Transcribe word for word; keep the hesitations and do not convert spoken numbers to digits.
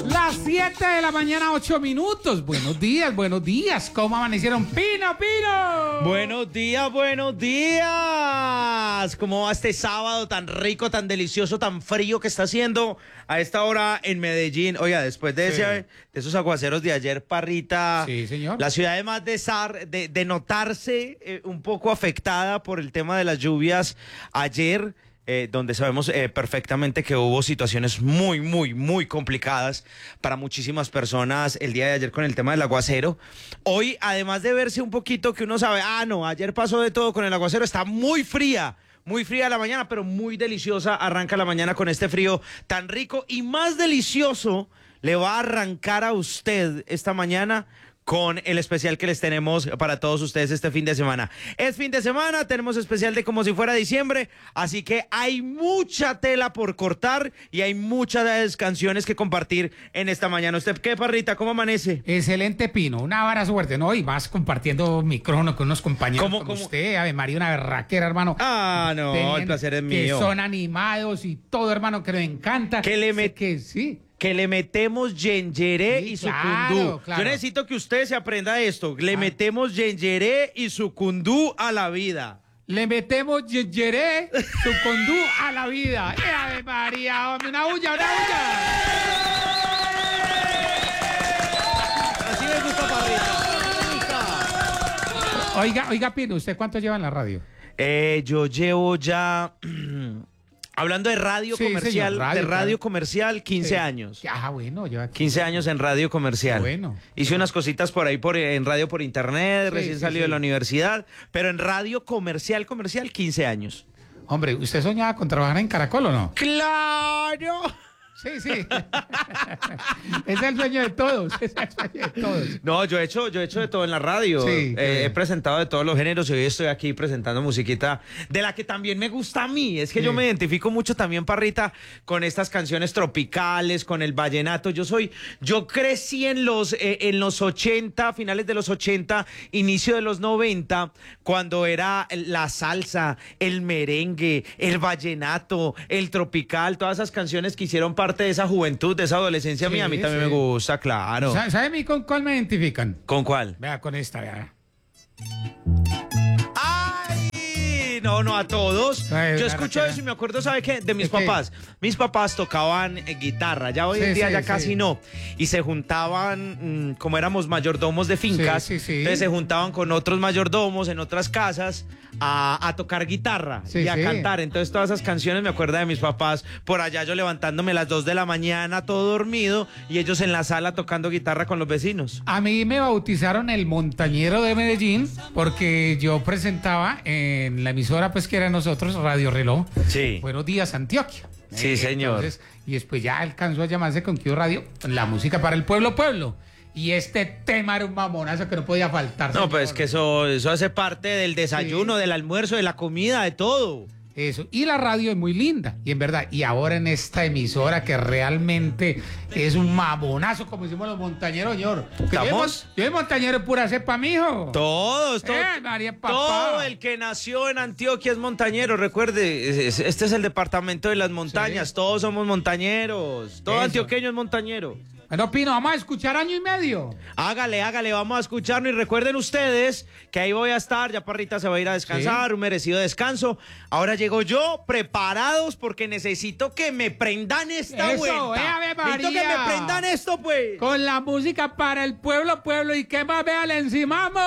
Las siete de la mañana, ocho minutos. Buenos días, buenos días. ¿Cómo amanecieron? ¡Pino, Pino! Buenos días, buenos días. ¿Cómo va este sábado tan rico, tan delicioso, tan frío que está haciendo a esta hora en Medellín? Oiga, después de, Sí. ese, de esos aguaceros de ayer, Parrita, Sí, señor. la ciudad además de, sar, de, de notarse eh, un poco afectada por el tema de las lluvias ayer, Eh, donde sabemos eh, perfectamente que hubo situaciones muy, muy, muy complicadas para muchísimas personas el día de ayer con el tema del aguacero. Hoy, además de verse un poquito que uno sabe, ah, no, ayer pasó de todo con el aguacero, está muy fría. Muy fría la mañana, pero muy deliciosa. Arranca la mañana con este frío tan rico y más delicioso le va a arrancar a usted esta mañana con el especial que les tenemos para todos ustedes este fin de semana. Es fin de semana, tenemos especial de como si fuera diciembre, así que hay mucha tela por cortar y hay muchas canciones que compartir en esta mañana. ¿Usted qué, Parrita? ¿Cómo amanece? Excelente, Pino. Una vara suerte, ¿no? Y más compartiendo micrófono con unos compañeros ¿Cómo, como cómo? usted, Ave María, una berraquera, hermano. Ah, no, Teniendo- el placer es que mío. son animados y todo, hermano, que nos encanta. Que le Sé met- que sí. Que le metemos yengeré Sí, y claro, sucundú. claro. Yo necesito que usted se aprenda esto. Le Ah. metemos yengeré y sucundú a la vida. Le metemos yeré, su condú a la vida. ¡Eh, Ave María! Hombre, una bulla, una bulla. Así me gusta, Parrita. Me gusta. Oiga, oiga, Pino, ¿usted cuánto lleva en la radio? Eh, yo llevo ya, hablando de radio Sí, comercial, señor, radio, de radio claro. comercial, quince Sí. años. Ah, bueno, lleva quince años en radio comercial. Bueno. Hice unas cositas por ahí por, en radio por internet, Sí, recién sí, salido de sí. la universidad, pero en radio comercial, comercial, quince años. Hombre, ¿usted soñaba con trabajar en Caracol o no? ¡Claro! Sí, sí. Es el sueño de todos. Es el sueño de todos. No, yo he hecho, yo he hecho de todo en la radio. Sí, Eh, qué he bien. presentado de todos los géneros y hoy estoy aquí presentando musiquita de la que también me gusta a mí. Es que Sí. yo me identifico mucho también, Parrita, con estas canciones tropicales, con el vallenato. Yo soy, yo crecí en los, eh, en los ochenta, finales de los ochenta, inicio de los noventa, cuando era la salsa, el merengue, el vallenato, el tropical, todas esas canciones que hicieron parte de esa juventud, de esa adolescencia Sí, mía. A mí también sí. me gusta, claro. ¿Sabe, sabe a mí con cuál me identifican? ¿Con cuál? Vea, con esta, vea. ¡Ay! No, no, a todos. Ay, Yo una escucho raquera. eso y me acuerdo, ¿sabe qué? De mis ¿De qué? papás. Mis papás tocaban eh, guitarra, ya hoy en Sí, día sí, ya sí. casi no. Y se juntaban, mm, como éramos mayordomos de fincas, Sí, sí, sí. entonces se juntaban con otros mayordomos en otras casas a, a tocar guitarra Sí, y a sí. cantar. Entonces todas esas canciones me acuerdo de mis papás, por allá yo levantándome a las dos de la mañana, todo dormido, y ellos en la sala tocando guitarra con los vecinos. A mí me bautizaron el montañero de Medellín porque yo presentaba en la emisora pues que era nosotros, Radio Reloj. Sí. Buenos días, Antioquia. Sí, señor. Entonces, y después ya alcanzó a llamarse Conquillo Radio, la música para el pueblo, pueblo. Y este tema era un mamonazo que no podía faltar. No, señor. pues que eso, eso hace parte del desayuno, Sí. del almuerzo, de la comida, de todo. Eso. Y la radio es muy linda. Y en verdad, y ahora en esta emisora que realmente es un mamonazo, como decimos los montañeros, señor. Que Yo de, mon- ¿Estamos? yo de montañero es pura cepa, mijo. Todos, todos. Eh, María Papá. Todo el que nació en Antioquia es montañero. Recuerde, es- es- este es el departamento de las montañas. Sí. Todos somos montañeros. Todo Eso. antioqueño es montañero. Bueno, Pino, vamos a escuchar año y medio. Hágale, hágale, vamos a escucharnos y recuerden ustedes que ahí voy a estar, ya Parrita se va a ir a descansar, Sí. un merecido descanso. Ahora llego yo, preparados porque necesito que me prendan esta Eso, vuelta. eh, Ave Necesito que María. me prendan esto, pues. Con la música para el pueblo, pueblo. ¿Y qué más? Vea, le encimamos.